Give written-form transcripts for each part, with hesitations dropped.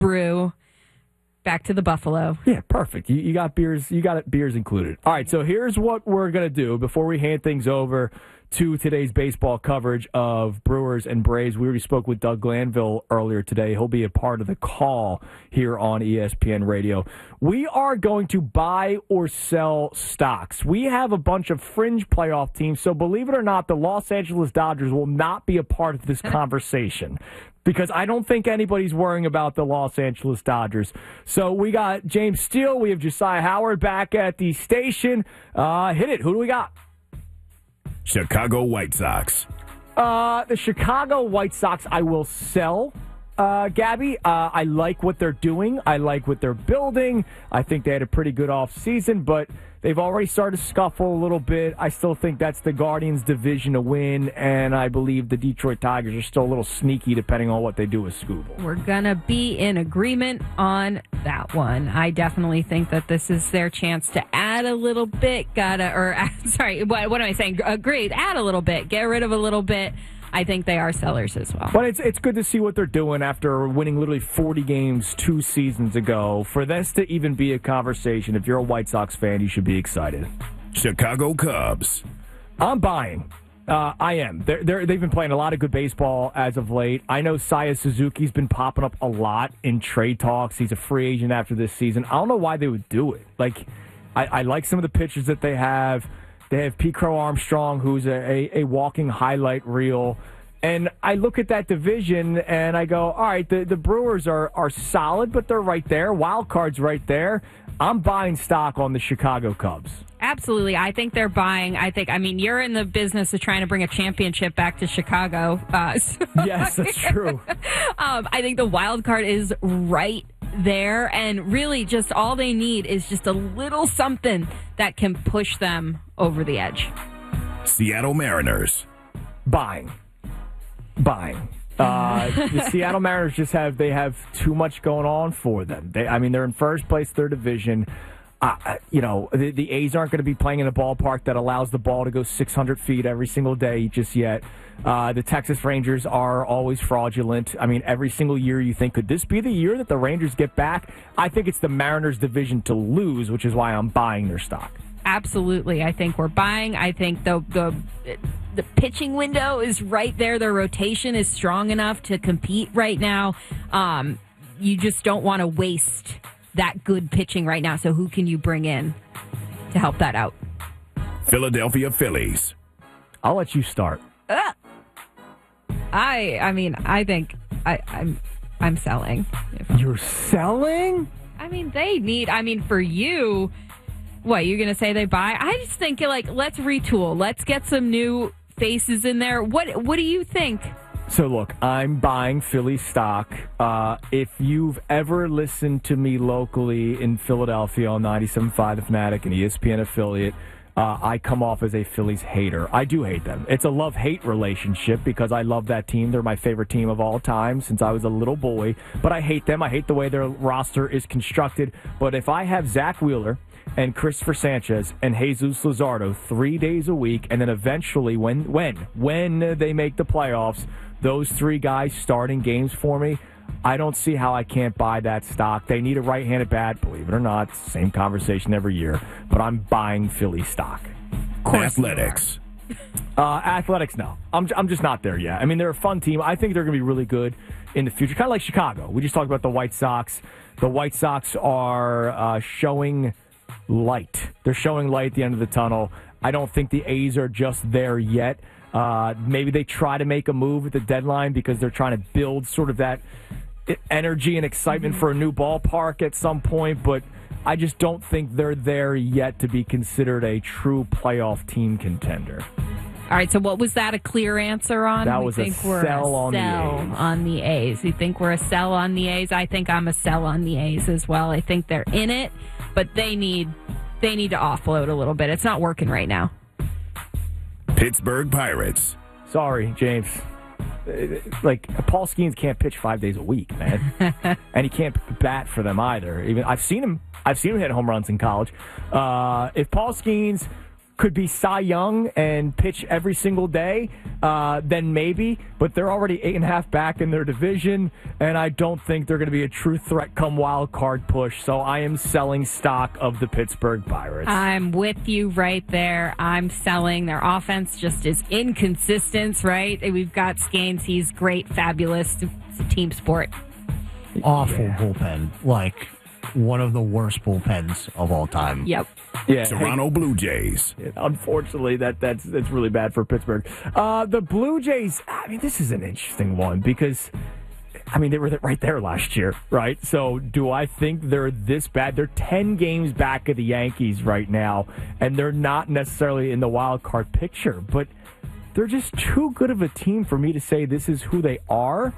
brew. Back to the Buffalo. Yeah, perfect. You got beers. You got beers included. All right, so here's what we're going to do before we hand things over to today's baseball coverage of Brewers and Braves. We already spoke with Doug Glanville earlier today. He'll be a part of the call here on ESPN Radio. We are going to buy or sell stocks. We have a bunch of fringe playoff teams, so believe it or not, the Los Angeles Dodgers will not be a part of this conversation. Because I don't think anybody's worrying about the Los Angeles Dodgers. So we got James Steele. We have Josiah Howard back at the station. Hit it. Who do we got? Chicago White Sox. The Chicago White Sox I will sell, Gabby. I like what they're doing. I like what they're building. I think they had a pretty good offseason, but they've already started to scuffle a little bit. I still think that's the Guardians' division to win, and I believe the Detroit Tigers are still a little sneaky depending on what they do with Scooble. We're going to be in agreement on that one. I definitely think that this is their chance to add a little bit. What am I saying? Agreed. Add a little bit. Get rid of a little bit. I think they are sellers as well. But it's good to see what they're doing after winning literally 40 games 2 seasons ago. For this to even be a conversation, if you're a White Sox fan, you should be excited. Chicago Cubs. I'm buying. I am. They've been playing a lot of good baseball as of late. I know Seiya Suzuki's been popping up a lot in trade talks. He's a free agent after this season. I don't know why they would do it. I like some of the pitchers that they have. They have Pete Crow Armstrong, who's a walking highlight reel. And I look at that division, and I go, all right, the Brewers are solid, but they're right there. Wild card's right there. I'm buying stock on the Chicago Cubs. Absolutely. I think they're buying. You're in the business of trying to bring a championship back to Chicago. Yes, that's true. I think the wild card is right there, and really just all they need is just a little something that can push them over the edge. Seattle Mariners. Buying. The Seattle Mariners have too much going on for them. They're in first place, their division. The A's aren't going to be playing in a ballpark that allows the ball to go 600 feet every single day just yet. The Texas Rangers are always fraudulent. Every single year you think, could this be the year that the Rangers get back? I think it's the Mariners' division to lose, which is why I'm buying their stock. Absolutely. I think we're buying. I think the pitching window is right there. Their rotation is strong enough to compete right now. You just don't want to waste that good pitching right now. So who can you bring in to help that out? Philadelphia Phillies. I'll let you start. I think I'm selling. You're selling? They need. For you, what, you're going to say they buy? I just think, let's retool. Let's get some new faces in there. What do you think? So, look, I'm buying Philly stock. If you've ever listened to me locally in Philadelphia on 97.5 The Fanatic, an ESPN affiliate, I come off as a Phillies hater. I do hate them. It's a love-hate relationship because I love that team. They're my favorite team of all time since I was a little boy. But I hate them. I hate the way their roster is constructed. But if I have Zach Wheeler and Christopher Sanchez and Jesus Luzardo 3 days a week, and then eventually when they make the playoffs, those 3 guys starting games for me, I don't see how I can't buy that stock. They need a right-handed bat, believe it or not. It's the same conversation every year, but I'm buying Philly stock. Athletics. Athletics, no. I'm just not there yet. They're a fun team. I think they're going to be really good in the future, kind of like Chicago. We just talked about the White Sox. The White Sox are showing light. They're showing light at the end of the tunnel. I don't think the A's are just there yet. Maybe they try to make a move at the deadline because they're trying to build sort of that energy and excitement for a new ballpark at some point, but I just don't think they're there yet to be considered a true playoff team contender. All right, so what was that a clear answer on? That was a sell on the A's. You think we're a sell on the A's? I think I'm a sell on the A's as well. I think they're in it, but they need to offload a little bit. It's not working right now. Pittsburgh Pirates. Sorry, James. Paul Skeens can't pitch 5 days a week, man, and he can't bat for them either. Even I've seen him hit home runs in college. If Paul Skeens could be Cy Young and pitch every single day, then maybe. But they're already 8.5 back in their division, and I don't think they're going to be a true threat come wild card push. So I am selling stock of the Pittsburgh Pirates. I'm with you right there. I'm selling. Their offense just is inconsistent, right? We've got Scanes. He's great, fabulous. It's a team sport. Awful bullpen. Like, one of the worst bullpens of all time. Yep. Yeah. Toronto Blue Jays. Unfortunately, that's really bad for Pittsburgh. The Blue Jays, I mean, this is an interesting one because, I mean, they were right there last year, right? So do I think they're this bad? They're 10 games back of the Yankees right now, and they're not necessarily in the wild card picture, but they're just too good of a team for me to say this is who they are.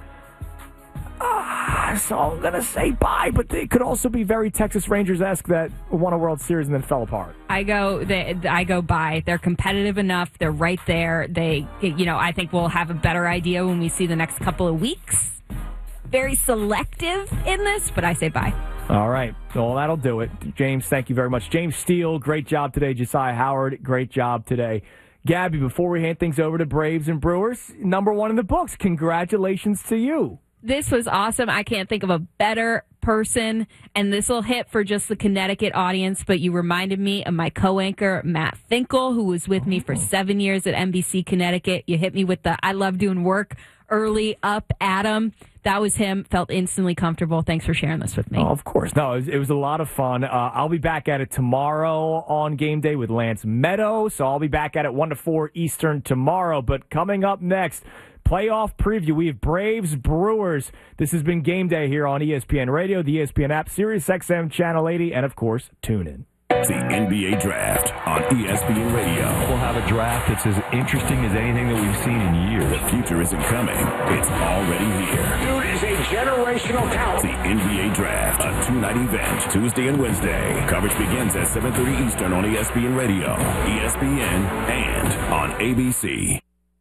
So I'm going to say bye, but they could also be very Texas Rangers-esque that won a World Series and then fell apart. I go bye. They're competitive enough. They're right there. I think we'll have a better idea when we see the next couple of weeks. Very selective in this, but I say bye. All right. Well, that'll do it. James, thank you very much. James Steele, great job today. Josiah Howard, great job today. Gabby, before we hand things over to Braves and Brewers, number 1 in the books. Congratulations to you. This was awesome. I can't think of a better person, and this will hit for just the Connecticut audience, but you reminded me of my co-anchor, Matt Finkel, who was with me for 7 years at NBC Connecticut. You hit me with the I love doing work early up, Adam. That was him. Felt instantly comfortable. Thanks for sharing this with me. Oh, of course. No, it was a lot of fun. I'll be back at it tomorrow on Game Day with Lance Meadow, so I'll be back at it 1 to 4 Eastern tomorrow. But coming up next, playoff preview. We have Braves, Brewers. This has been Game Day here on ESPN Radio, the ESPN app, Sirius XM Channel 80, and, of course, TuneIn. The NBA Draft on ESPN Radio. We'll have a draft that's as interesting as anything that we've seen in years. The future isn't coming. It's already here. Dude is a generational talent. The NBA Draft, a 2-night event, Tuesday and Wednesday. Coverage begins at 7:30 Eastern on ESPN Radio, ESPN, and on ABC.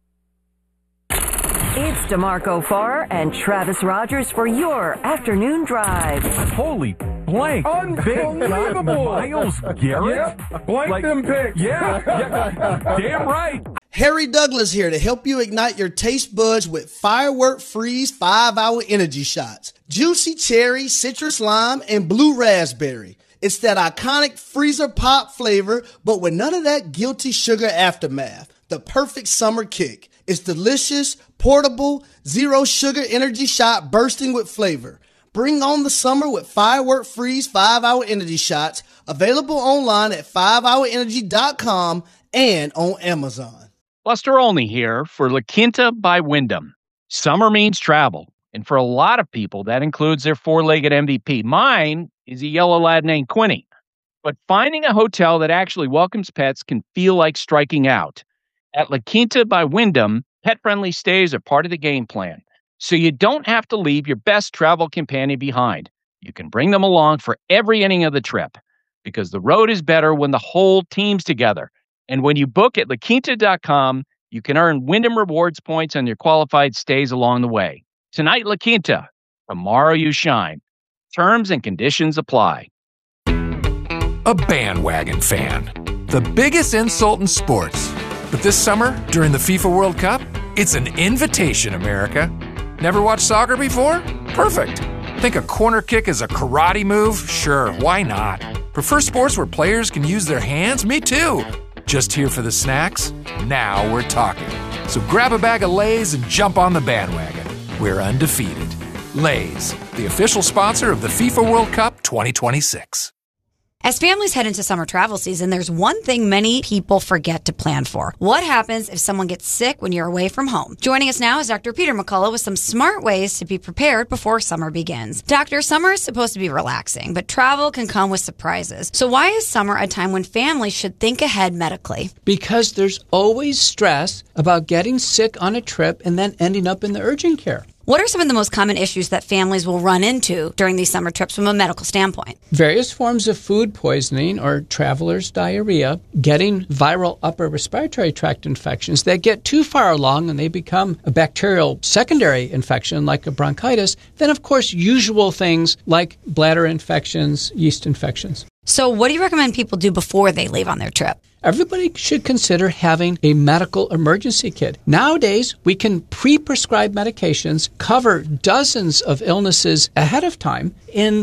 It's DeMarco Farr and Travis Rogers for your afternoon drive. Holy blank. Unbelievable. Miles Garrett? Yep. Blank them picks. Yeah. Damn right. Harry Douglas here to help you ignite your taste buds with Firework Freeze 5-hour energy shots. Juicy cherry, citrus lime, and blue raspberry. It's that iconic freezer pop flavor, but with none of that guilty sugar aftermath. The perfect summer kick. It's delicious, portable, zero sugar energy shot bursting with flavor. Bring on the summer with Firework Freeze 5-hour energy shots, available online at 5hourenergy.com and on Amazon. Buster Olney here for La Quinta by Wyndham. Summer means travel, and for a lot of people, that includes their four-legged MVP. Mine is a yellow lad named Quinny. But finding a hotel that actually welcomes pets can feel like striking out. At La Quinta by Wyndham, pet-friendly stays are part of the game plan, so you don't have to leave your best travel companion behind. You can bring them along for every inning of the trip, because the road is better when the whole team's together. And when you book at LaQuinta.com, you can earn Wyndham Rewards points on your qualified stays along the way. Tonight, La Quinta. Tomorrow, you shine. Terms and conditions apply. A bandwagon fan. The biggest insult in sports. But this summer, during the FIFA World Cup, it's an invitation, America. Never watched soccer before? Perfect. Think a corner kick is a karate move? Sure, why not? Prefer sports where players can use their hands? Me too. Just here for the snacks? Now we're talking. So grab a bag of Lay's and jump on the bandwagon. We're undefeated. Lay's, the official sponsor of the FIFA World Cup 2026. As families head into summer travel season, there's one thing many people forget to plan for. What happens if someone gets sick when you're away from home? Joining us now is Dr. Peter McCullough with some smart ways to be prepared before summer begins. Doctor, summer is supposed to be relaxing, but travel can come with surprises. So why is summer a time when families should think ahead medically? Because there's always stress about getting sick on a trip and then ending up in the urgent care. What are some of the most common issues that families will run into during these summer trips from a medical standpoint? Various forms of food poisoning or traveler's diarrhea, getting viral upper respiratory tract infections that get too far along and they become a bacterial secondary infection like a bronchitis. Then, of course, usual things like bladder infections, yeast infections. So what do you recommend people do before they leave on their trip? Everybody should consider having a medical emergency kit. Nowadays, we can pre-prescribe medications, cover dozens of illnesses ahead of time in